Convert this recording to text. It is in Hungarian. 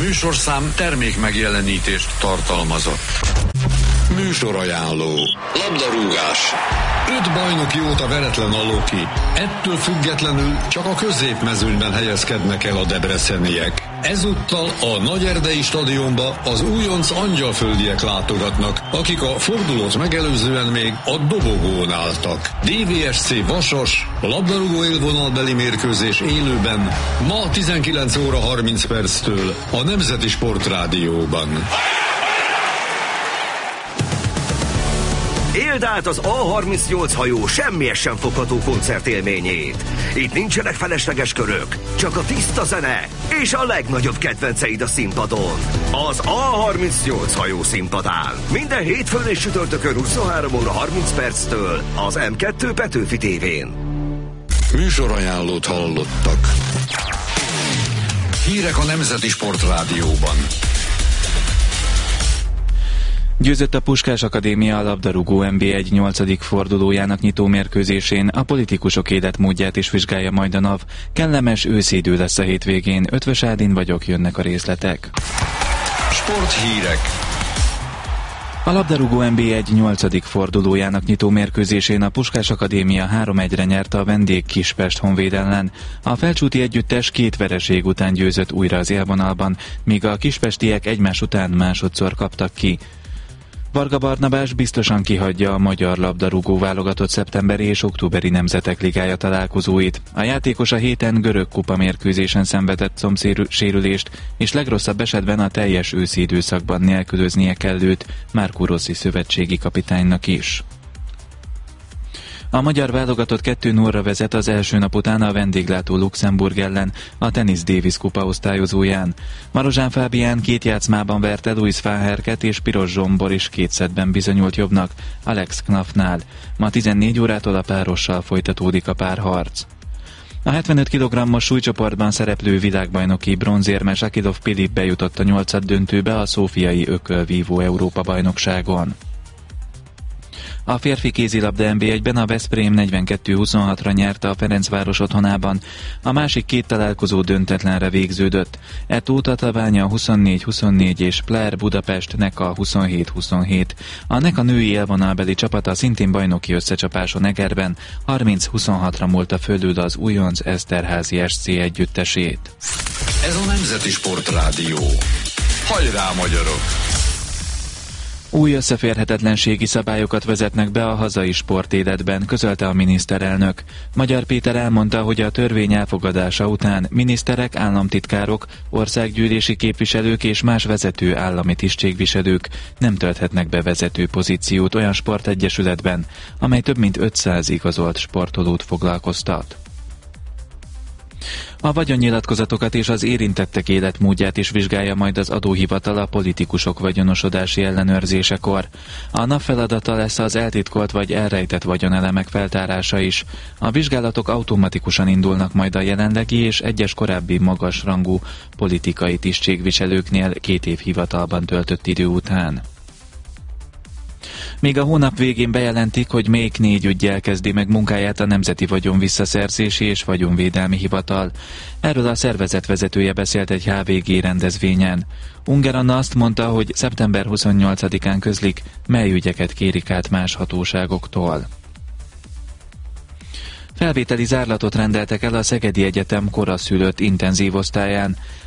Műsorszám termék megjelenítést tartalmazott. Műsorajánló. Labdarúgás. 5 bajnoki óta veretlen a Loki. Ettől függetlenül csak a középmezőnyben helyezkednek el a debreceniek. Ezúttal a Nagyerdei stadionba az újonc angyalföldiek látogatnak, akik a fordulót megelőzően még a dobogón álltak. DVSC Vasas, labdarúgó élvonalbeli mérkőzés élőben ma 19 óra 30 perctől a Nemzeti Sportrádióban. Éld át az A38 hajó semmies sem fogható koncertélményét. Itt nincsenek felesleges körök, csak a tiszta zene és a legnagyobb kedvenceid a színpadon. Az A38 hajó színpadán. Minden hétfőn és csütörtökön 23 óra 30 perctől az M2 Petőfi tévén. Műsorajánlót hallottak. Hírek a Nemzeti Sportrádióban. Győzött a Puskás Akadémia a labdarúgó NB1 8. fordulójának nyitó mérkőzésén, a politikusok életmódját is vizsgálja majd a NAV. Kellemes őszidő lesz a hétvégén, Ötvös Ádin vagyok, jönnek a részletek. Sporthírek. A labdarúgó NB1 8. fordulójának nyitó mérkőzésén a Puskás Akadémia 3-1-re nyerte a vendég Kispest Honvéd ellen. A felcsúti együttes 2 vereség után győzött újra az élvonalban, míg a kispestiek egymás után másodszor kaptak ki. Varga Barnabás biztosan kihagyja a magyar labdarúgó válogatott szeptemberi és októberi Nemzetek Ligája találkozóit. A játékos a héten görög kupa mérkőzésen szenvedett combsérülést, és legrosszabb esetben a teljes őszi időszakban nélkülöznie kell őt, Marco Rossi szövetségi kapitánynak is. A magyar válogatott 2-0-ra vezet az első nap után a vendéglátó Luxemburg ellen a Tennis Davis kupa osztályozóján. Marozsán Fábián 2 játszmában verte Louis Faherket, és Piros Zsombor is 2 szettben bizonyult jobbnak Alex Knafnál. Ma 14 órától a párossal folytatódik a párharc. A 75 kg-os súlycsoportban szereplő világbajnoki bronzérmes Akilov Pilip bejutott a 8. döntőbe a szófiai ökölvívó Európa-bajnokságon. A férfi kézilabda NB1-ben a Veszprém 42-26-ra nyerte a Ferencváros otthonában, a másik 2 találkozó döntetlenre végződött. Eto Tatabánya 24-24 és Plár Budapest Neka 27-27. A Neka női élvonalbeli csapata szintén bajnoki összecsapáson Egerben 30-26-ra múlta fölül az újonc Eszterházi SC együttesét. Ez a Nemzeti Sportrádió. Hajrá, magyarok! Új összeférhetetlenségi szabályokat vezetnek be a hazai sportéletben, közölte a miniszterelnök. Magyar Péter elmondta, hogy a törvény elfogadása után miniszterek, államtitkárok, országgyűlési képviselők és más vezető állami tisztségviselők nem tölthetnek be vezető pozíciót olyan sportegyesületben, amely több mint 500 igazolt sportolót foglalkoztat. A vagyonnyilatkozatokat és az érintettek életmódját is vizsgálja majd az adóhivatal a politikusok vagyonosodási ellenőrzésekor. A NAV feladata lesz az eltitkolt vagy elrejtett vagyonelemek feltárása is. A vizsgálatok automatikusan indulnak majd a jelenlegi és egyes korábbi magasrangú politikai tisztségviselőknél 2 év hivatalban töltött idő után. Még a hónap végén bejelentik, hogy még 4 üggyel kezdi meg munkáját a Nemzeti Vagyon Visszaszerzési és Vagyonvédelmi Hivatal. Erről a szervezet vezetője beszélt egy HVG rendezvényen. Unger Anna azt mondta, hogy szeptember 28-án közlik, mely ügyeket kérik át más hatóságoktól. Felvételi zárlatot rendeltek el a Szegedi Egyetem koraszülött intenzív osztályán.